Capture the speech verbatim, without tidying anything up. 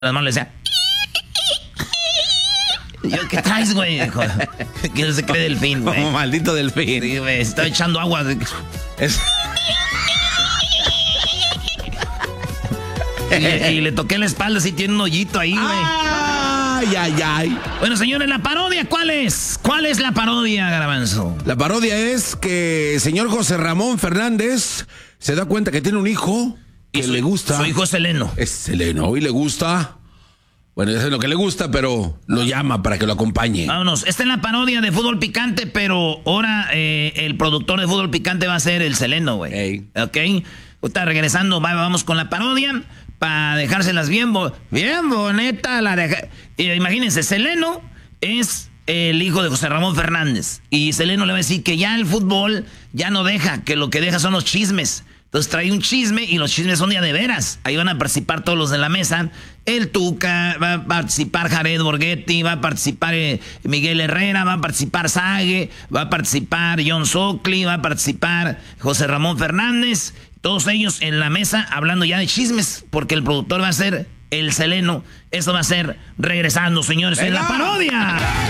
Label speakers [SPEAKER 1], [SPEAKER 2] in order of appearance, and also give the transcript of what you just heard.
[SPEAKER 1] las manos le decía... Yo, ¿qué traes, güey? Que no se cree delfín, güey.
[SPEAKER 2] Como maldito delfín.
[SPEAKER 1] Sí, güey, estaba echando agua.
[SPEAKER 2] Es...
[SPEAKER 1] y, y le toqué la espalda, así tiene un hoyito ahí, güey.
[SPEAKER 2] Ay, ay, ay.
[SPEAKER 1] Bueno, señores, ¿la parodia cuál es? ¿Cuál es la parodia, Garbanzo?
[SPEAKER 2] La parodia es que el señor José Ramón Fernández se da cuenta que tiene un hijo que
[SPEAKER 1] Y su-
[SPEAKER 2] le gusta.
[SPEAKER 1] Su hijo es Seleno.
[SPEAKER 2] Es Seleno y le gusta. Bueno, ya sé lo que le gusta, pero lo llama para que lo acompañe.
[SPEAKER 1] Vámonos, esta es la parodia de Fútbol Picante, pero ahora eh, el productor de Fútbol Picante va a ser el Seleno, güey.
[SPEAKER 2] Ey.
[SPEAKER 1] ¿Ok? Está regresando, va- vamos con la parodia para dejárselas bien, bo- bien bonita. La deja- eh, imagínense, Seleno es el hijo de José Ramón Fernández. Y Seleno le va a decir que ya el fútbol ya no deja, que lo que deja son los chismes. Entonces trae un chisme y los chismes son ya de veras. Ahí van a participar todos los de la mesa. El Tuca, va a participar Jared Borghetti, va a participar eh, Miguel Herrera, va a participar Sague, va a participar John Socli, va a participar José Ramón Fernández. Todos ellos en la mesa hablando ya de chismes, porque el productor va a ser el Seleno. Eso va a ser regresando, señores, en la parodia.